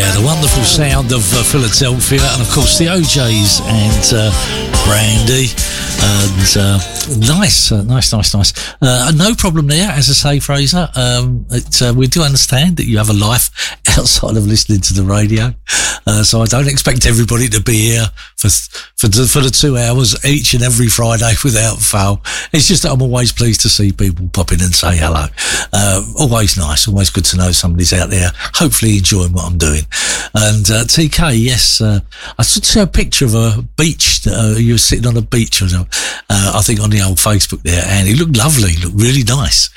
Yeah, the wonderful sound of Philadelphia, and of course the OJs and Brandy. And nice. No problem there, as I say, Fraser. We do understand that you have a life outside of listening to the radio, so I don't expect everybody to be here for the 2 hours each and every Friday without fail. It's just that I'm always pleased to see people pop in and say hello. Always nice, always good to know somebody's out there, hopefully enjoying what I'm doing. And TK, yes, I saw a picture of a beach. You were sitting on a beach, or something, I think on the old Facebook there, and it looked lovely, looked really nice.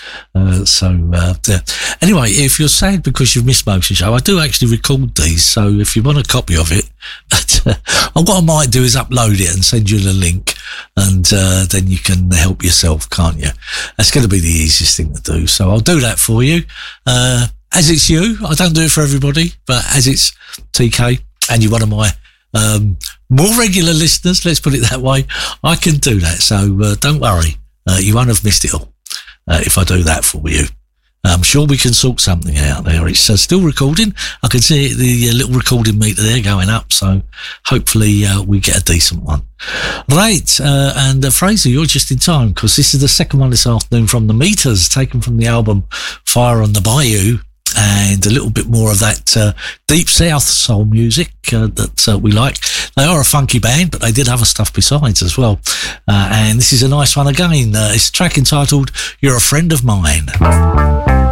Anyway, if you're sad because you've missed Motion Show, I do actually record these, so if you want a copy of it, what I might do is upload it and send you the link, and then you can help yourself, can't you? That's going to be the easiest thing to do, so I'll do that for you. As it's you, I don't do it for everybody, but as it's TK and you're one of my more regular listeners, let's put it that way, I can do that. So don't worry, you won't have missed it all if I do that for you. I'm sure we can sort something out there. It's still recording. I can see the little recording meter there going up, so hopefully we get a decent one. Right, and Fraser, you're just in time, because this is the second one this afternoon from the Meters, taken from the album Fire on the Bayou, and a little bit more of that deep south soul music that we like. They are a funky band, but they did other stuff besides as well. And this is a nice one again. It's a track entitled You're a Friend of Mine.